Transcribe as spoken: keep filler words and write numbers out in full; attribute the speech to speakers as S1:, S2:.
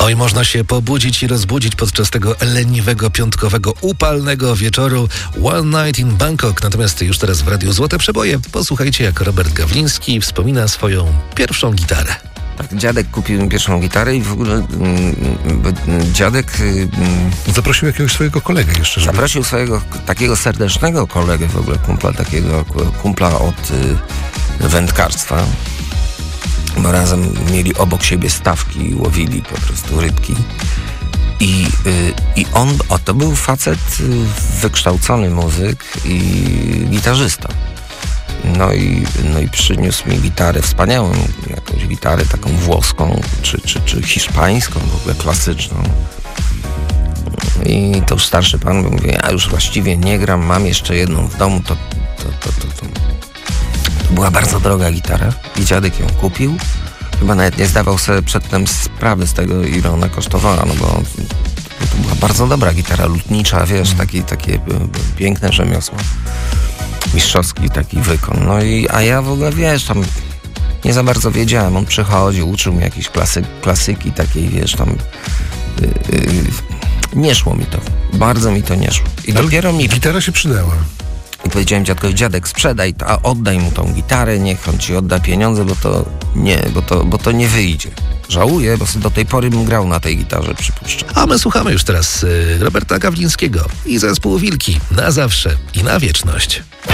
S1: Oj, można się pobudzić i rozbudzić podczas tego leniwego, piątkowego, upalnego wieczoru One Night in Bangkok. Natomiast już teraz w Radiu Złote Przeboje posłuchajcie, jak Robert Gawliński wspomina swoją pierwszą gitarę.
S2: Tak, dziadek kupił mi pierwszą gitarę i w ogóle mm, dziadek... Mm,
S3: Zaprosił jakiegoś swojego kolegę jeszcze. Żeby...
S2: Zaprosił swojego takiego serdecznego kolegę, w ogóle kumpla, takiego kumpla od y, wędkarstwa. Bo razem mieli obok siebie stawki i łowili po prostu rybki. I, y, i on, o, to był facet, y, wykształcony muzyk i gitarzysta. No i, no i przyniósł mi gitarę, wspaniałą jakąś gitarę, taką włoską, czy, czy, czy hiszpańską, w ogóle klasyczną. I to już starszy pan mówi, ja już właściwie nie gram, mam jeszcze jedną w domu, to, to, to, to, to. to była bardzo droga gitara i dziadek ją kupił. Chyba nawet nie zdawał sobie przedtem sprawy z tego, ile ona kosztowała, no bo to była bardzo dobra gitara lutnicza, wiesz, taki, takie piękne rzemiosło. Mistrzowski taki wykon. No i, a ja w ogóle, wiesz, tam nie za bardzo wiedziałem. On przychodził, uczył mnie jakieś klasy, klasyki takiej, wiesz, tam yy, yy, nie szło mi to. Bardzo mi to nie szło. I
S3: Ale
S2: dopiero mi...
S3: Gitara się przydała.
S2: I powiedziałem dziadkowi, dziadek, sprzedaj, a oddaj mu tą gitarę, niech on ci odda pieniądze, bo to nie, bo to, bo to nie wyjdzie. Żałuję, bo do tej pory bym grał na tej gitarze, przypuszczam.
S1: A my słuchamy już teraz y, Roberta Gawlińskiego i zespół Wilki na zawsze i na wieczność.